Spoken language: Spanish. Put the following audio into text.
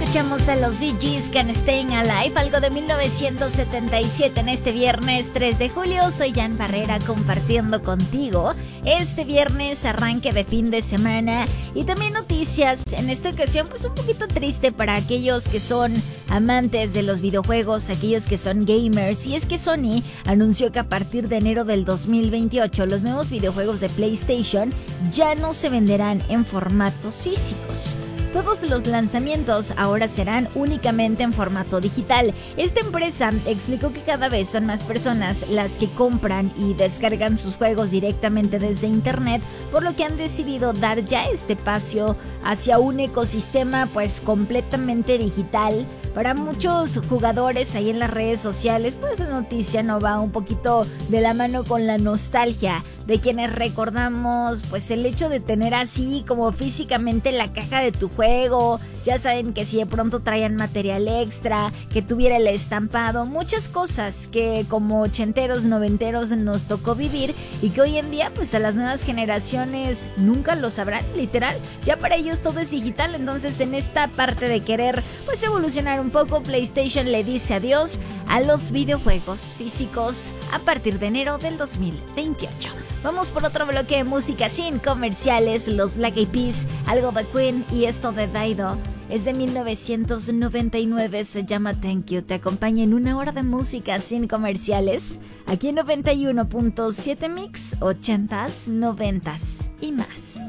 Escuchamos a los Bee Gees con Staying Alive, algo de 1977 en este viernes 3 de julio. Soy Jan Barrera compartiendo contigo este viernes arranque de fin de semana y también noticias. En esta ocasión pues un poquito triste para aquellos que son amantes de los videojuegos, aquellos que son gamers, y es que Sony anunció que a partir de enero del 2028 los nuevos videojuegos de PlayStation ya no se venderán en formatos físicos. Todos los lanzamientos ahora serán únicamente en formato digital. Esta empresa explicó que cada vez son más personas las que compran y descargan sus juegos directamente desde internet, por lo que han decidido dar ya este paso hacia un ecosistema pues completamente digital. Para muchos jugadores ahí en las redes sociales, pues la noticia no va un poquito de la mano con la nostalgia de quienes recordamos pues el hecho de tener así como físicamente la caja de tu juego. Ya saben que si de pronto traían material extra, que tuviera el estampado, muchas cosas que como ochenteros, noventeros nos tocó vivir y que hoy en día pues a las nuevas generaciones nunca lo sabrán, literal. Ya para ellos todo es digital, entonces en esta parte de querer pues evolucionar un poco, PlayStation le dice adiós a los videojuegos físicos a partir de enero del 2028. Vamos por otro bloque de música sin comerciales, los Black Eyed Peas, algo de Queen y esto de Dido. Es de 1999, se llama Thank You. Te acompaña en una hora de música sin comerciales, aquí en 91.7 Mix, 80s, 90s y más.